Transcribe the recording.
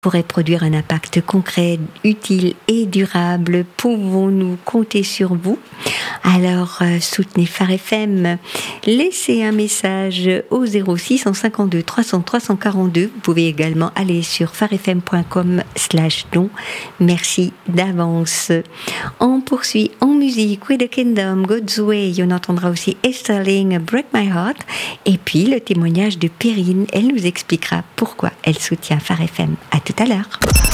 pourrait produire un impact concret, utile et durable. Pouvons-nous compter sur vous? Alors, soutenez Phare FM. Laissez un message au 0652 300 342. Vous pouvez également aller sur pharefm.com/don. Merci d'avance. On poursuit en musique with the Kingdom, God's Way. On entendra aussi Esterling, Break My Heart. Et puis, le témoignage de Perrine. Elle nous expliquera pourquoi elle soutient Phare FM. À tout à l'heure.